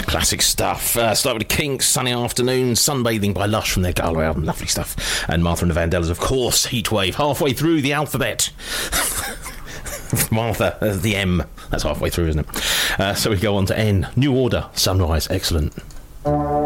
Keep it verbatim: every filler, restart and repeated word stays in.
Classic stuff. Uh, start with the Kinks, Sunny Afternoon, Sunbathing by Lush from their Galway album. Lovely stuff. And Martha and the Vandellas, of course, Heatwave, halfway through the alphabet. Martha, uh, the M. That's halfway through, isn't it? Uh, so we go on to N. New Order, Sunrise. Excellent.